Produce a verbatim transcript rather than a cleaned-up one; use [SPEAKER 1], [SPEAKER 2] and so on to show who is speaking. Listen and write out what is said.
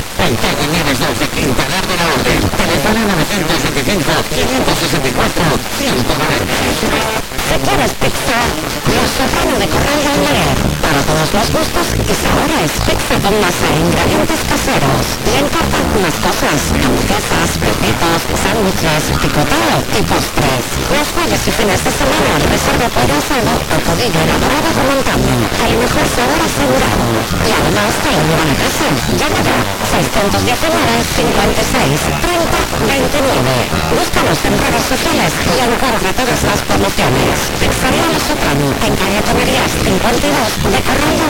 [SPEAKER 1] Pantalla Nieves doce, Quintanar de la Orden. Teléfono novecientos veinticinco, quinientos sesenta y cuatro, ciento noventa. Si quieres pizza, Los Serrano de Corral Gauler. Para todos los gustos, esa hora es pizza con masa e ingredientes caseros. Le encargan más cosas, hamburguesas, pepitos, sándwiches, picoteo y postres. Los jueves y fines de semana reserva pollo asado o codillo elaborado con montaña. El mejor sabor asegurado. Y además te lo llevan a casa. Llama ya. seiscientos diecinueve, cincuenta y seis, treinta, veintinueve. Búscanos en redes sociales y encuentra todas las promociones. Pizzería Los Soprano, en calle Tomerías cincuenta y dos de Corral